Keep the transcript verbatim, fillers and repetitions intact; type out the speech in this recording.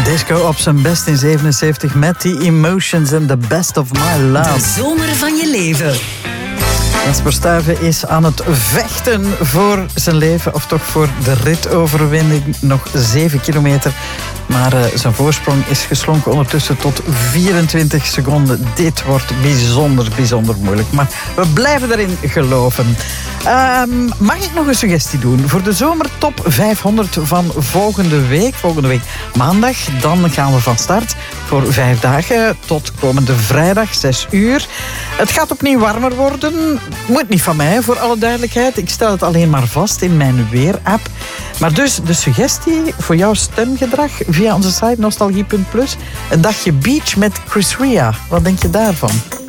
Disco op zijn best in zevenenzeventig met The Emotions en The Best of My Love. De zomer van je leven. Jasper Stuyven is aan het vechten voor zijn leven, of toch voor de ritoverwinning. Nog zeven kilometer, maar uh, zijn voorsprong is geslonken ondertussen tot vierentwintig seconden. Dit wordt bijzonder, bijzonder moeilijk, maar we blijven erin geloven. Um, mag ik nog een suggestie doen voor de zomertop vijfhonderd van volgende week? Volgende week maandag, dan gaan we van start voor vijf dagen tot komende vrijdag, zes uur. Het gaat opnieuw warmer worden. Moet niet van mij, voor alle duidelijkheid. Ik stel het alleen maar vast in mijn weer-app. Maar dus de suggestie voor jouw stemgedrag via onze site nostalgie punt plus. Een dagje beach met Chris Ria. Wat denk je daarvan?